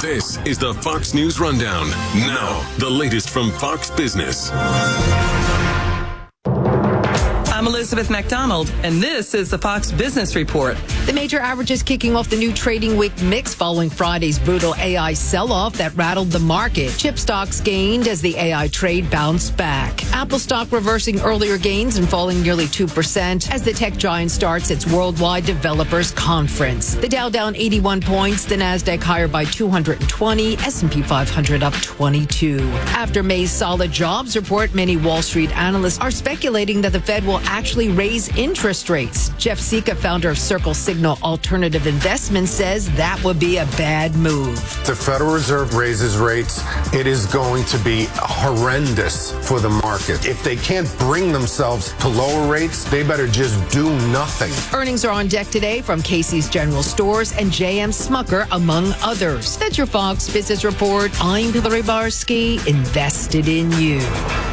This is the Fox News Rundown. Now, the latest from Fox Business. I'm Elizabeth McDonald, and this is the Fox Business Report. The major averages kicking off the new trading week mix following Friday's brutal AI sell-off that rattled the market. Chip stocks gained as the AI trade bounced back. Apple stock reversing earlier gains and falling nearly 2% as the tech giant starts its worldwide developers conference. The Dow down 81 points, the Nasdaq higher by 220, S&P 500 up 22. After May's solid jobs report, many Wall Street analysts are speculating that the Fed will actually raise interest rates. Jeff Sika, founder of Circle Signal Alternative Investments, says that would be a bad move. The Federal Reserve raises rates, it is going to be horrendous for the market. If they can't bring themselves to lower rates, they better just do nothing. Earnings are on deck today from Casey's General Stores and J.M. Smucker, among others. That's your Fox Business Report. I'm Hillary Barsky, invested in you.